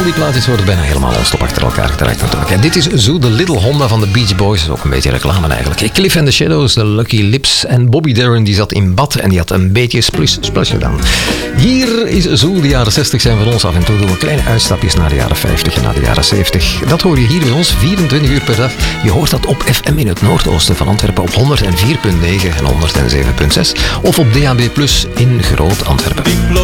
Al die plaatjes worden bijna helemaal non-stop achter elkaar gedraaid natuurlijk. En dit is Zoo, de Little Honda van de Beach Boys. Ook een beetje reclame eigenlijk. Cliff and the Shadows, de Lucky Lips. En Bobby Darin die zat in bad en die had een beetje splash gedaan. Hier is Zoo, de jaren 60 zijn voor ons. Af en toe doen we kleine uitstapjes naar de jaren 50 en naar de jaren 70. Dat hoor je hier bij ons 24 uur per dag. Je hoort dat op FM in het noordoosten van Antwerpen op 104.9 en 107.6. Of op DAB+ in Groot Antwerpen.